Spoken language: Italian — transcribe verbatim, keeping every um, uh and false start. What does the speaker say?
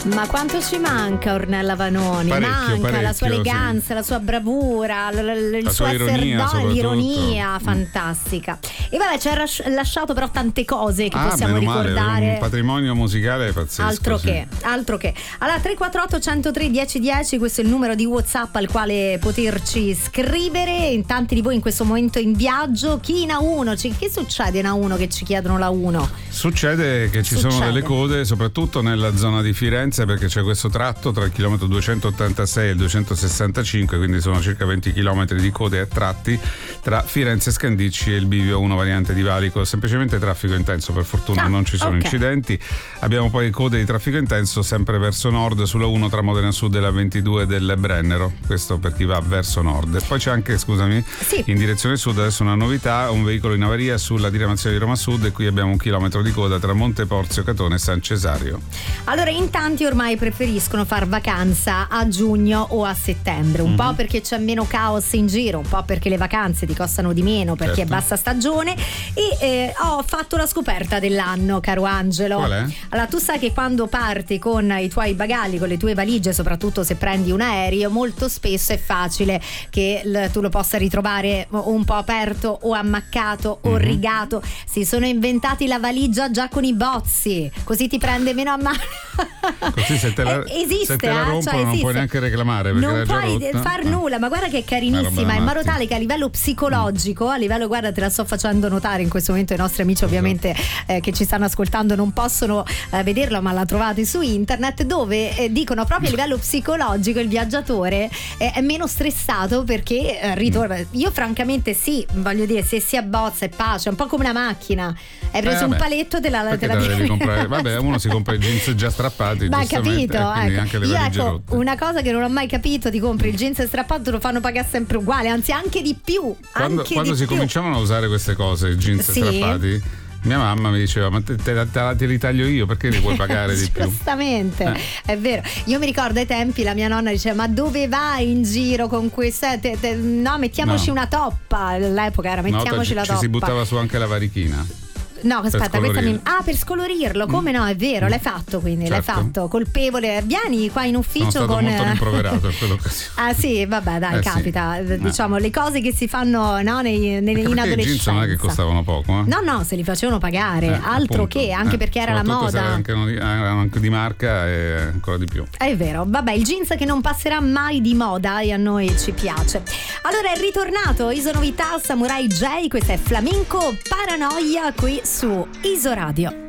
Ma quanto ci manca Ornella Vanoni? Parecchio, manca parecchio, la sua eleganza, sì. la sua bravura, l- l- il La suo sua essere ironia, no, soprattutto. l'ironia fantastica. E vabbè, ci ha ras- lasciato però tante cose che ah, possiamo meno male, ricordare. un patrimonio musicale pazzesco. Altro sì. che, altro che. Allora, tre quattro otto uno zero tre uno zero uno zero, questo è il numero di WhatsApp al quale poterci scrivere. In tanti di voi in questo momento in viaggio. Chi in A uno? Ci- Che succede in A uno che ci chiedono la uno? Succede che ci Succede. sono delle code, soprattutto nella zona di Firenze, perché c'è questo tratto tra il chilometro duecentottantasei e il duecentosessantacinque, quindi sono circa venti chilometri di code a tratti tra Firenze Scandicci e il bivio uno variante di Valico. Semplicemente traffico intenso, per fortuna Ah, non ci sono ok. incidenti. Abbiamo poi code di traffico intenso sempre verso nord sulla uno tra Modena Sud e la ventidue del Brennero, questo per chi va verso nord. E poi c'è anche, scusami, Sì. in direzione sud adesso una novità, un veicolo in avaria sulla diramazione di Roma Sud, e qui abbiamo un chilometro di coda tra Monteporzio, Catone e San Cesario. Allora, in tanti ormai preferiscono far vacanza a giugno o a settembre, un Mhm. po' perché c'è meno caos in giro, un po' perché le vacanze ti costano di meno perché Certo. è bassa stagione. E eh, ho fatto la scoperta dell'anno, caro Angelo. Qual è? Allora, tu sai che quando parti con i tuoi bagagli, con le tue valigie, soprattutto se prendi un aereo, molto spesso è facile che l- tu lo possa ritrovare un po' aperto o ammaccato o Mhm. rigato. Si sono inventati la valigia già con i bozzi, così ti prende meno a mano. Così se te la, Eh, esiste, se te la eh, rompono cioè non esiste. puoi neanche reclamare perché Non l'hai già puoi rotta. far Ah. nulla, ma guarda che è Una roba carinissima, da in modo matti. tale che a livello psicologico, a livello, guarda, te la sto facendo notare in questo momento, i nostri amici ovviamente eh, che ci stanno ascoltando non possono eh, vederlo, ma la trovate su internet, dove eh, dicono proprio a livello psicologico il viaggiatore eh, è meno stressato perché eh, ritorna. Io francamente sì, voglio dire, se si abbozza è pace, è un po' come una macchina, hai preso Eh, un vabbè. paletto, te la, Perché te la te la devi tiri. comprare? Vabbè, uno si compra i jeans già strappati, Ma giustamente, capito, e quindi ecco. anche le Io valigie ecco, rotte. una cosa che non ho mai capito, ti compri il jeans strappato, lo fanno pagare sempre uguale, anzi anche di più. Quando, anche quando di si più. cominciavano a usare queste cose, i jeans Sì. strappati, mia mamma mi diceva: ma te, te, te, te li taglio io, perché li vuoi pagare di più? Giustamente, Eh. è vero. Io mi ricordo ai tempi la mia nonna diceva: ma dove vai in giro con questo? Eh, te- te- no, mettiamoci No. una toppa. All'epoca era Una volta mettiamoci ci, la ci toppa. si buttava su anche la varichina. No, aspetta, questa mi... scolorirlo. Ah, per scolorirlo, come no, è vero, l'hai fatto quindi, l'hai Certo. fatto. Colpevole. Vieni qua in Sono ufficio stato con molto rimproverato in quell'occasione. Ah sì, vabbè, dai, Eh, sì. capita. Eh. Diciamo le cose che si fanno, no, nei, nei, Anche in perché i adolescenza. jeans non è che costavano poco, eh? No, no, se li facevano pagare, Eh, altro appunto. che, anche Eh, perché era la soprattutto se moda. erano anche, erano anche di marca e ancora di più. È vero, vabbè, il jeans che non passerà mai di moda e a noi ci piace. Allora è ritornato Iso Novità, Samurai J, questa è Flamenco Paranoia qui su Iso Radio.